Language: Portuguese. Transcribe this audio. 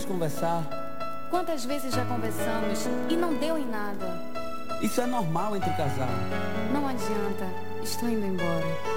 vamos conversar. Quantas vezes já conversamos e não deu em nada? Isso é normal entre casal. Não adianta, estou indo embora.